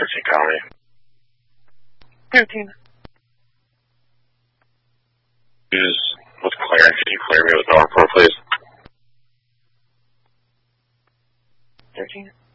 Emergency County. 13. Who's with Claire? Can you clear me with the R4, please? 13.